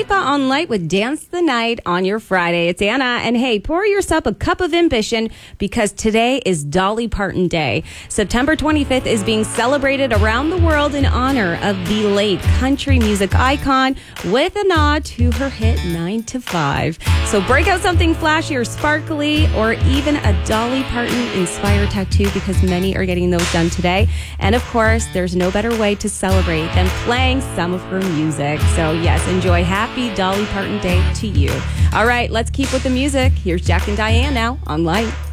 Khalifa on Light with Dance the Night on your Friday. It's Anna, and hey, pour yourself a cup of ambition because today is Dolly Parton Day. September 25th is being celebrated around the world in honor of the late country music icon with a nod to her hit 9 to 5. So break out something flashy or sparkly or even a Dolly Parton-inspired tattoo because many are getting those done today. And of course, there's no better way to celebrate than playing some of her music. So yes, enjoy. Happy Dolly Parton Day to you. All right, let's keep with the music. Here's Jack and Diane now on Light.